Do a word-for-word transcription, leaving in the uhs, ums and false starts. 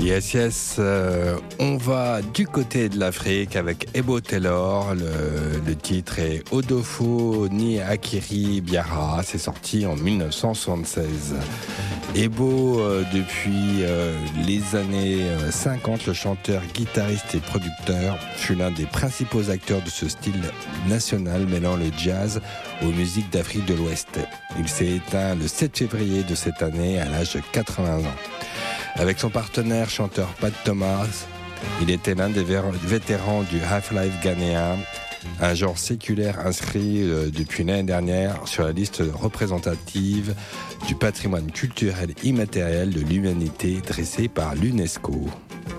Yes, yes, euh, on va du côté de l'Afrique avec Ebo Taylor. Le, le titre est Odofo ni Akiri Biara. C'est sorti en mille neuf cent soixante-seize. Ebo, euh, depuis euh, les années cinquante, le chanteur, guitariste et producteur fut l'un des principaux acteurs de ce style national mêlant le jazz aux musiques d'Afrique de l'Ouest. Il s'est éteint le sept février de cette année à l'âge de quatre-vingts ans. Avec son partenaire chanteur Pat Thomas, il était l'un des vétérans du Half-Life ghanéen, un genre séculaire inscrit euh, depuis l'année dernière sur la liste représentative du patrimoine culturel immatériel de l'humanité dressée par l'UNESCO.